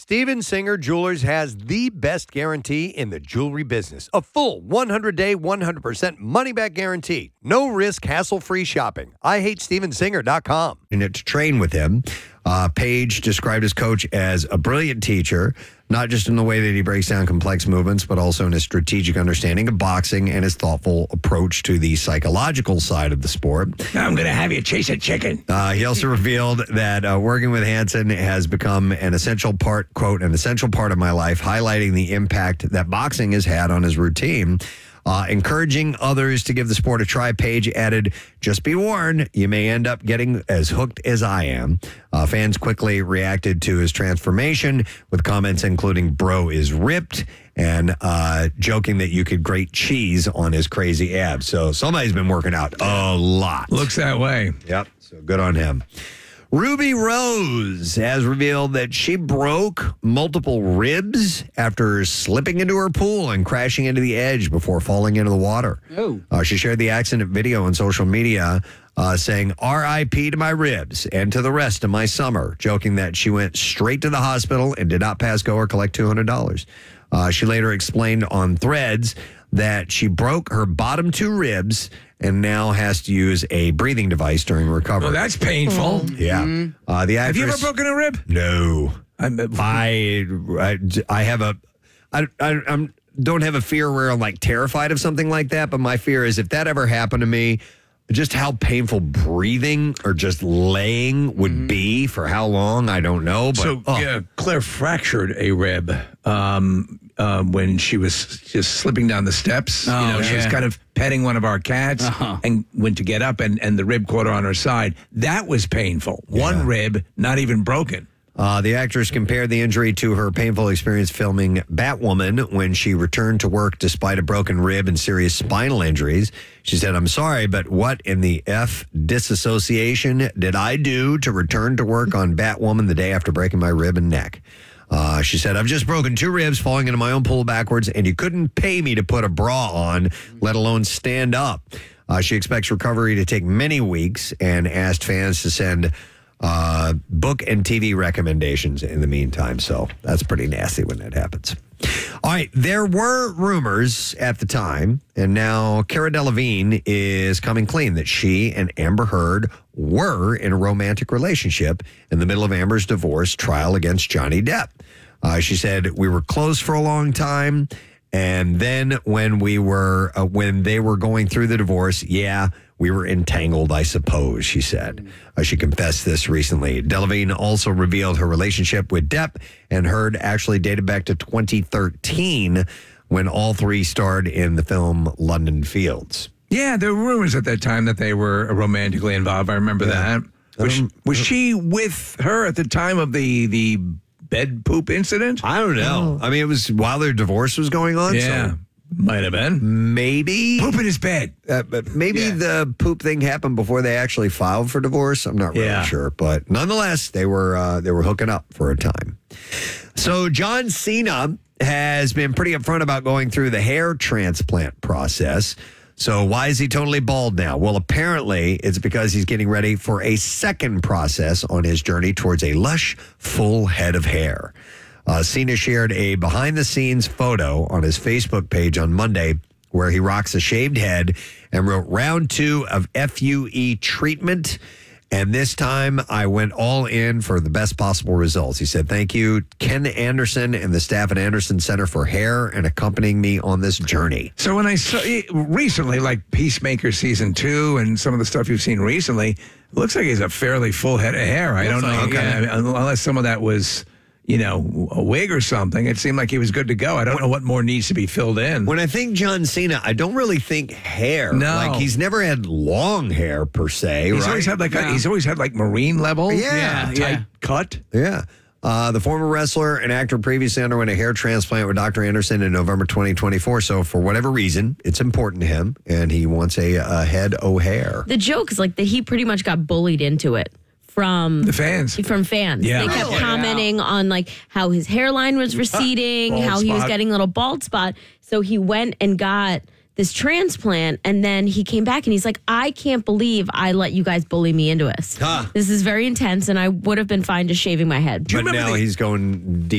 Steven Singer Jewelers has the best guarantee in the jewelry business. A full 100-day, 100% money-back guarantee. No risk, hassle-free shopping. IHateStevenSinger.com. And to train with him, Paige described his coach as a brilliant teacher, not just in the way that he breaks down complex movements, but also in his strategic understanding of boxing and his thoughtful approach to the psychological side of the sport. I'm going to have you chase a chicken. He also revealed that working with Hansen has become an essential part, quote, an essential part of my life, highlighting the impact that boxing has had on his routine. Encouraging others to give the sport a try, Paige added, just be warned, you may end up getting as hooked as I am. Fans quickly reacted to his transformation with comments including, bro is ripped, and joking that you could grate cheese on his crazy abs. So somebody's been working out a lot. Looks that way. Yep, so good on him. Ruby Rose has revealed that she broke multiple ribs after slipping into her pool and crashing into the edge before falling into the water. Oh. She shared the accident video on social media saying, R.I.P. to my ribs and to the rest of my summer, joking that she went straight to the hospital and did not pass go or collect $200. She later explained on Threads that she broke her bottom two ribs and now has to use a breathing device during recovery. Well, that's painful. Yeah. The actress, Have you ever broken a rib? No. I have a don't have a fear where I'm like terrified of something like that, but my fear is if that ever happened to me, just how painful breathing or just laying would be for how long, I don't know. But Claire fractured a rib when she was just slipping down the steps. She was kind of petting one of our cats and went to get up, and the rib caught her on her side. That was painful. One rib, not even broken. The actress compared the injury to her painful experience filming Batwoman when she returned to work despite a broken rib and serious spinal injuries. She said, I'm sorry, but what in the F disassociation did I do to return to work on Batwoman the day after breaking my rib and neck? She said, I've just broken two ribs falling into my own pool backwards, and you couldn't pay me to put a bra on, let alone stand up. She expects recovery to take many weeks and asked fans to send book and TV recommendations in the meantime. So that's pretty nasty when that happens. All right. There were rumors at the time, and now Cara Delevingne is coming clean that she and Amber Heard were in a romantic relationship in the middle of Amber's divorce trial against Johnny Depp. She said, we were close for a long time. And then when they were going through the divorce, we were entangled, I suppose, she said. She confessed this recently. Delevingne also revealed her relationship with Depp and Heard actually dated back to 2013 when all three starred in the film London Fields. Yeah, there were rumors at that time that they were romantically involved. I remember that. Was she with her at the time of the bed poop incident? I don't know. I mean, it was while their divorce was going on. Yeah. So might have been. Maybe. Poop in his bed. But maybe the poop thing happened before they actually filed for divorce. I'm not really sure. But nonetheless, they were hooking up for a time. So John Cena has been pretty upfront about going through the hair transplant process. So why is he totally bald now? Well, apparently it's because he's getting ready for a second process on his journey towards a lush, full head of hair. Cena shared a behind-the-scenes photo on his Facebook page on Monday where he rocks a shaved head and wrote, round 2 of FUE treatment. And this time I went all in for the best possible results. He said, thank you, Ken Anderson and the staff at Anderson Center for Hair and accompanying me on this journey. So when I saw recently, like Peacemaker Season 2 and some of the stuff you've seen recently, it looks like he's a fairly full head of hair. I don't know. Okay. Unless some of that was, a wig or something. It seemed like he was good to go. I don't know what more needs to be filled in. When I think John Cena, I don't really think hair. No. Like he's never had long hair per se, He's right? always had like marine level. Tight cut. Yeah. The former wrestler and actor previously underwent a hair transplant with Dr. Anderson in November 2024. So for whatever reason, it's important to him, and he wants a head o' hair. The joke is like that he pretty much got bullied into it. From the fans. From fans. Yeah. They kept commenting on like how his hairline was receding, how he was getting a little bald spot. So he went and got this transplant, and then he came back and he's like, I can't believe I let you guys bully me into this. This is very intense, and I would have been fine just shaving my head. But now he's going deep.